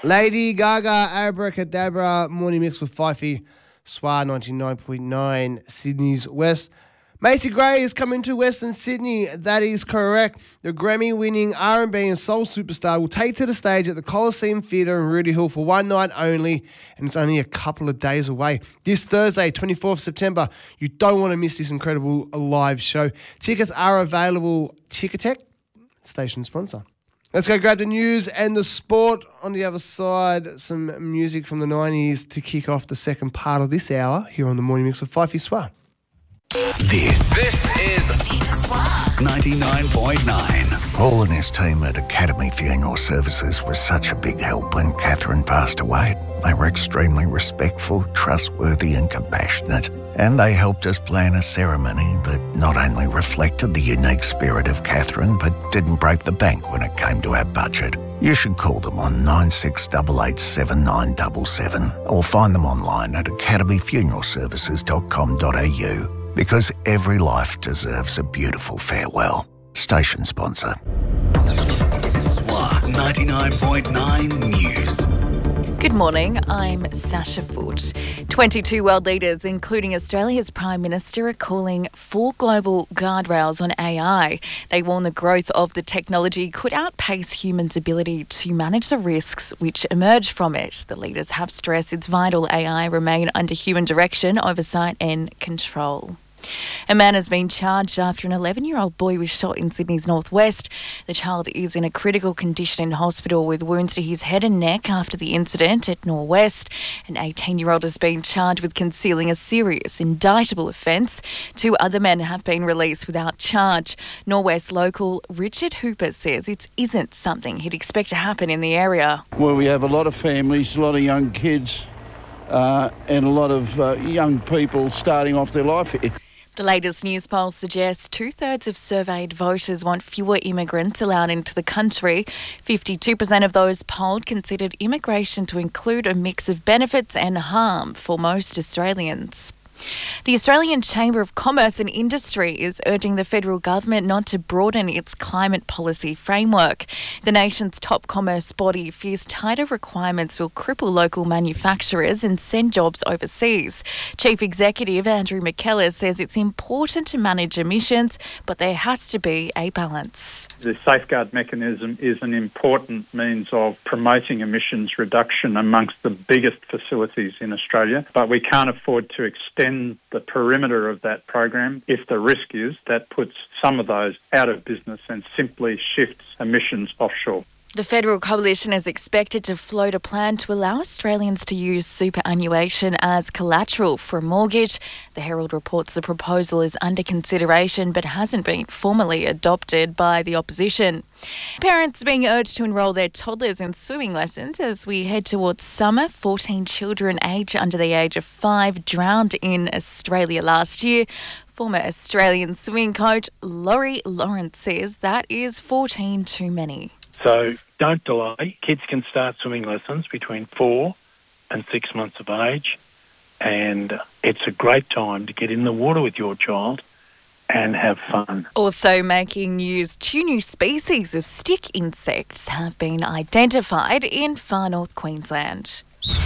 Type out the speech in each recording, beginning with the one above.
Lady Gaga, Abracadabra, morning mix with Fifey, SWA 99.9, Sydney's West. Macy Gray is coming to Western Sydney. That is correct. The Grammy-winning R&B and soul superstar will take to the stage at the Coliseum Theatre in Rooty Hill for one night only, and it's only a couple of days away. This Thursday, 24th September. You don't want to miss this incredible live show. Tickets are available. Ticketek, station sponsor. Let's go grab the news and the sport. On the other side, some music from the 90s to kick off the second part of this hour here on the Morning Mix with Fifey SWA. This is 99.9. Paul and his team at Academy Funeral Services was such a big help when Catherine passed away. They were extremely respectful, trustworthy and compassionate, and they helped us plan a ceremony that not only reflected the unique spirit of Catherine but didn't break the bank when it came to our budget. You should call them on 96887977 or find them online at academyfuneralservices.com.au. Because every life deserves a beautiful farewell. Station sponsor. SWA 99.9 News. Good morning, I'm Sasha Foote. 22 world leaders, including Australia's Prime Minister, are calling for global guardrails on AI. They warn the growth of the technology could outpace humans' ability to manage the risks which emerge from it. The leaders have stressed it's vital AI remain under human direction, oversight and control. A man has been charged after an 11-year-old boy was shot in Sydney's northwest. The child is in a critical condition in hospital with wounds to his head and neck after the incident at Norwest. An 18-year-old has been charged with concealing a serious, indictable offence. 2 other men have been released without charge. Norwest local Richard Hooper says it isn't something he'd expect to happen in the area. Well, we have a lot of families, a lot of young kids and a lot of young people starting off their life here. The latest news poll suggests 2/3 of surveyed voters want fewer immigrants allowed into the country. 52% of those polled considered immigration to include a mix of benefits and harm for most Australians. The Australian Chamber of Commerce and Industry is urging the federal government not to broaden its climate policy framework. The nation's top commerce body fears tighter requirements will cripple local manufacturers and send jobs overseas. Chief Executive Andrew McKellar says it's important to manage emissions, but there has to be a balance. The safeguard mechanism is an important means of promoting emissions reduction amongst the biggest facilities in Australia, but we can't afford to extend the perimeter of that program if the risk is that puts some of those out of business and simply shifts emissions offshore. The Federal Coalition is expected to float a plan to allow Australians to use superannuation as collateral for a mortgage. The Herald reports the proposal is under consideration but hasn't been formally adopted by the opposition. Parents are being urged to enrol their toddlers in swimming lessons as we head towards summer. 14 children under the age of 5 drowned in Australia last year. Former Australian swimming coach Laurie Lawrence says that is 14 too many. So don't delay. Kids can start swimming lessons between 4 and 6 months of age, and it's a great time to get in the water with your child and have fun. Also making news, 2 new species of stick insects have been identified in far north Queensland.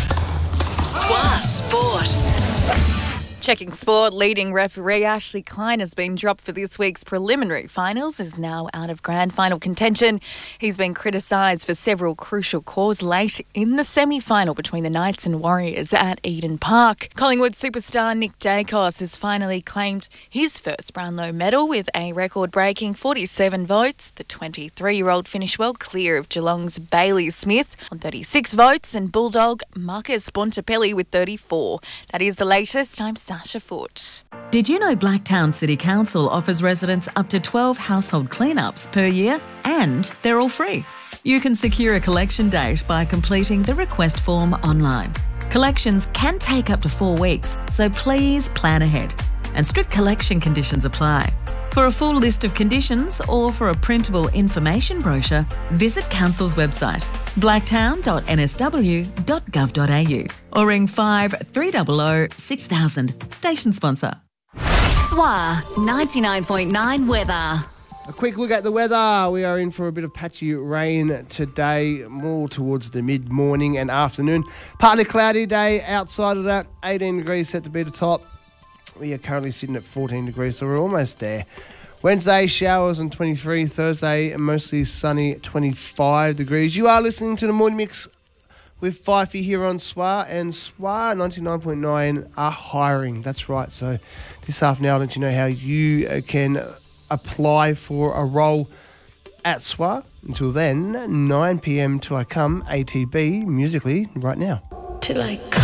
SWA Sport. Checking sport, leading referee Ashley Klein has been dropped for this week's preliminary finals, is now out of grand final contention. He's been criticised for several crucial calls late in the semi-final between the Knights and Warriors at Eden Park. Collingwood superstar Nick Dacos has finally claimed his first Brownlow medal with a record-breaking 47 votes. The 23-year-old finished well clear of Geelong's Bailey Smith on 36 votes and Bulldog Marcus Bontempelli with 34. That is the latest. I'm Sasha Foote. Did you know Blacktown City Council offers residents up to 12 household cleanups per year, and they're all free? You can secure a collection date by completing the request form online. Collections can take up to 4 weeks, so please plan ahead. And strict collection conditions apply. For a full list of conditions or for a printable information brochure, visit Council's website, blacktown.nsw.gov.au, or ring 5300 6000. Station sponsor. SWA 99.9 weather. A quick look at the weather. We are in for a bit of patchy rain today, more towards the mid-morning and afternoon. Partly cloudy day. Outside of that, 18 degrees set to be the top. We are currently sitting at 14 degrees, so we're almost there. Wednesday, showers on 23. Thursday, mostly sunny, 25 degrees. You are listening to the Morning Mix with Fifey here on SWA, and SWA 99.9 are hiring. That's right. So this half an hour, I'll let you know how you can apply for a role at SWA. Until then, 9 p.m. till I come, ATB musically right now. Till I come.